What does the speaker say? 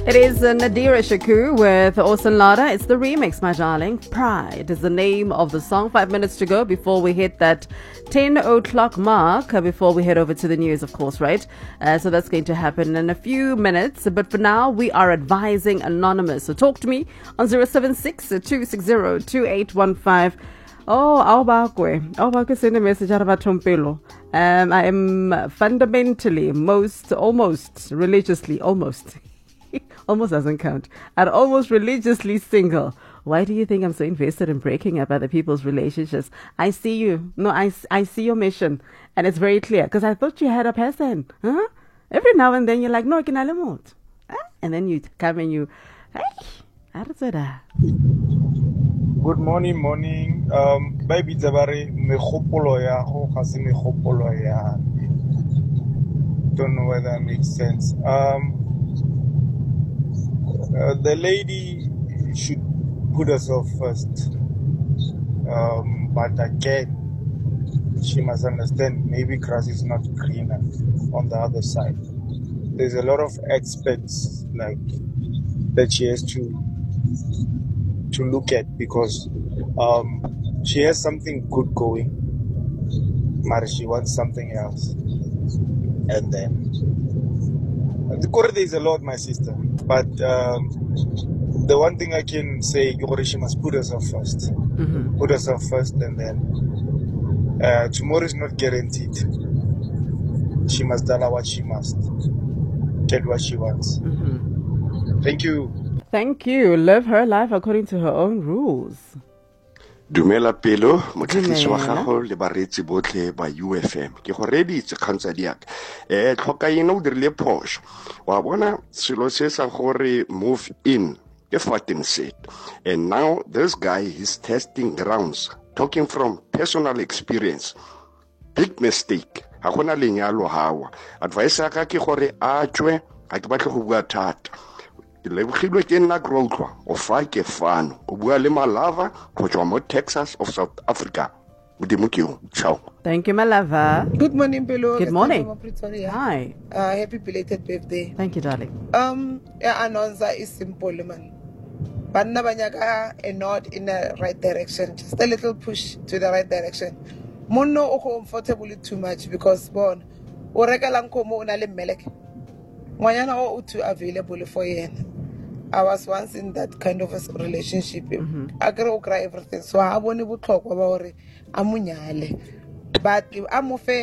It is Nadira Shakur with Orson Lada. It's the remix, my darling. Pride is the name of the song. 5 minutes to go before we hit that 10 o'clock mark, before we head over to the news, of course, right? So that's going to happen in a few minutes. But for now, we are advising Anonymous. So talk to me on 076-260-2815. Oh, Aubakwe send a message out about Tompelo. I am fundamentally, almost religiously, almost doesn't count. And almost religiously single. Why do you think I'm so invested in breaking up other people's relationships? I see you. No, I see your mission. And it's very clear. Because I thought you had a person. Huh? Every now and then you're like, no, I can alimot. And then you come and you, hey, good morning. Baby Zabari, mekgopolo ya go ga se mekgopolo ya. Don't know whether that makes sense. The lady should put herself first. But again, she must understand maybe grass is not greener on the other side. There's a lot of experts like that she has to look at because she has something good going, but she wants something else. And then the corridor is a lot, my sister. But the one thing I can say, she must put herself first. Mm-hmm. Put herself first, and then tomorrow is not guaranteed. She must tell her what she must, get what she wants. Mm-hmm. Thank you. Thank you. Live her life according to her own rules. Dumela pelo motlhagisi wa gago le baretsi botlhe ba UFM ke go reditse kgantsa diak tlhoka ene o dirile phoso wa bona selo se sa gore move in ke Fatin said, and now this guy is testing grounds talking from personal experience. Big mistake ga gona lenyalo hawa advice ya ka ke gore a tswe ga ke batle go bua thata lebogilwe ke nna Grotlwa o fa ke fano o bua le Malava go tswa mo Texas of South Africa. Ciao. Thank you, Malava. Good morning, Pelo. Good morning. Hi. Happy belated birthday. Thank you, darling. Anonza is simple, man. Banna banyaka a nod in the right direction. Just a little push to the right direction. Mono o comfortable too much because born o rekalang ko mo na le melek. Mwanyana o utu available for yen. I was once in that kind of a relationship. I cry everything. So I won't talk about it. I'm but I'm